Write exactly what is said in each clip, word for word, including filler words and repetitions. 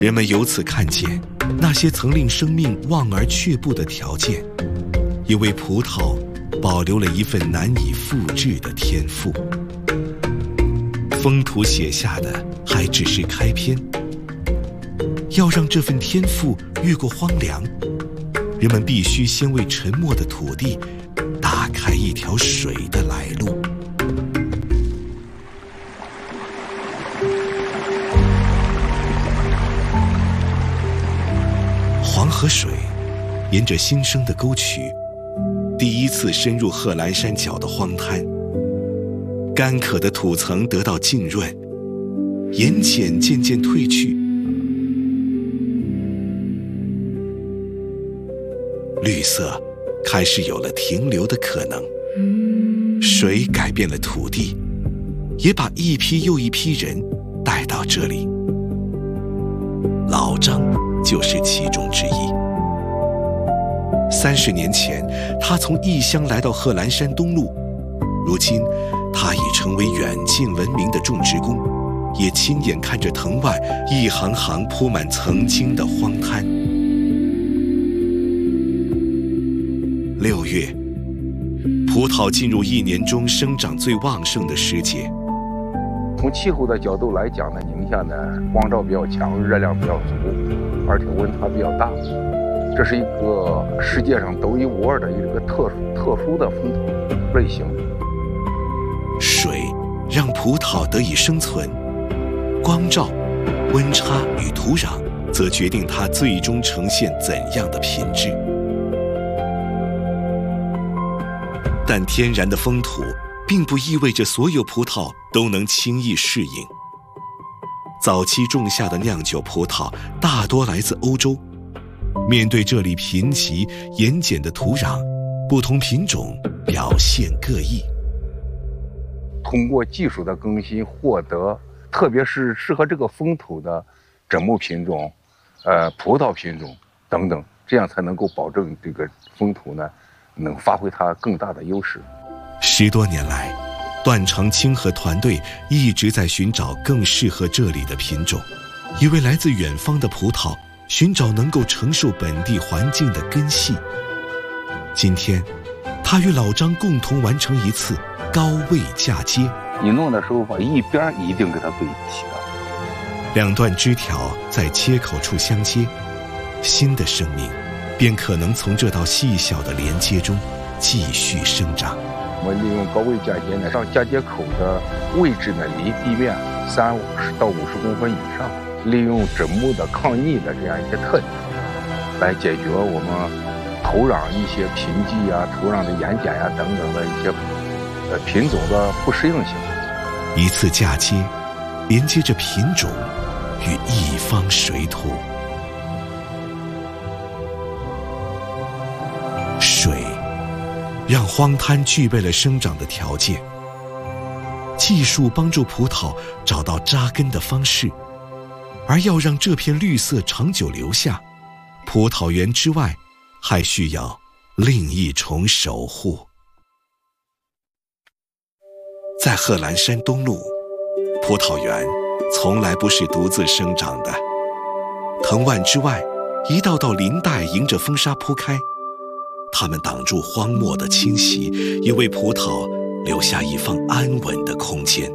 人们由此看见那些曾令生命望而却步的条件，也为葡萄保留了一份难以复制的天赋。风土写下的还只是开篇，要让这份天赋越过荒凉，人们必须先为沉默的土地打开一条水的来路。黄河水沿着新生的沟渠，第一次深入贺兰山脚的荒滩，干渴的土层得到浸润，盐碱渐渐褪去，绿色开始有了停留的可能。水改变了土地，也把一批又一批人带到这里。老张就是其中之一。三十年前，他从异乡来到贺兰山东路，如今他已成为远近闻名的种植工，也亲眼看着藤外一行行铺满曾经的荒滩。六月，葡萄进入一年中生长最旺盛的时节。 从气候的角度来讲呢，宁夏呢光照比较强，热量比较足，而且温差比较大，这是一个世界上独一无二的一个特殊特殊的风土类型。 水让葡萄得以生存，光照、温差与土壤则决定它最终呈现怎样的品质。但天然的风土并不意味着所有葡萄都能轻易适应。早期种下的酿酒葡萄大多来自欧洲，面对这里贫瘠盐碱的土壤，不同品种表现各异。 通过技术的更新，获得特别是适合这个风土的砧木品种、呃葡萄品种等等，这样才能够保证这个风土呢能发挥它更大的优势。 十多年来，段长青和团队一直在寻找更适合这里的品种，也为来自远方的葡萄寻找能够承受本地环境的根系。今天，他与老张共同完成一次高位嫁接。 你弄的时候把一边一定给它对齐了， 两段枝条在切口处相接，新的生命便可能从这道细小的连接中继续生长。 我们利用高位嫁接呢，让嫁接口的位置呢离地面三十到五十公分以上，利用砧木的抗逆的这样一些特点，来解决我们土壤一些贫瘠啊、土壤的盐碱呀、啊、等等的一些呃品种的不适应性。 一次嫁接，连接着品种与一方水土。水让荒滩具备了生长的条件，技术帮助葡萄找到扎根的方式，而要让这片绿色长久留下，葡萄园之外还需要另一重守护。在贺兰山东路，葡萄园从来不是独自生长的，藤蔓之外，一道道林带迎着风沙铺开，它们挡住荒漠的侵袭，也为葡萄留下一方安稳的空间。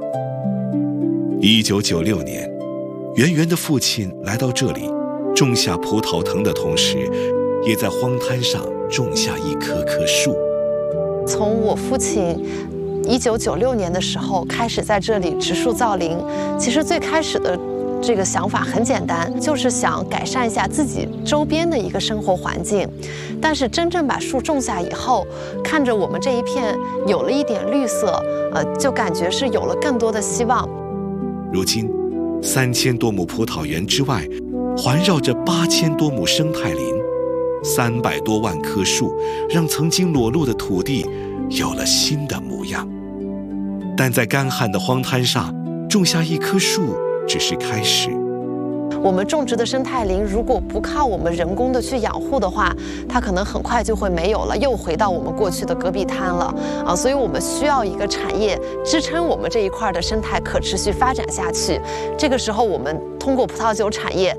一九九六年，圆圆的父亲来到这里，种下葡萄藤的同时，也在荒滩上种下一棵棵树。 从我父亲一九九六年的时候开始在这里植树造林，其实最开始的这个想法很简单，就是想改善一下自己周边的一个生活环境。但是真正把树种下以后，看着我们这一片有了一点绿色，呃，就感觉是有了更多的希望。 如今，三千多亩葡萄园之外，环绕着八千多亩生态林，三百多万棵树，让曾经裸露的土地有了新的模样。但在干旱的荒滩上种下一棵树，只是开始。 我们种植的生态林如果不靠我们人工的去养护的话，它可能很快就会没有了，又回到我们过去的戈壁滩了啊！所以我们需要一个产业支撑我们这一块的生态可持续发展下去。这个时候，我们通过葡萄酒产业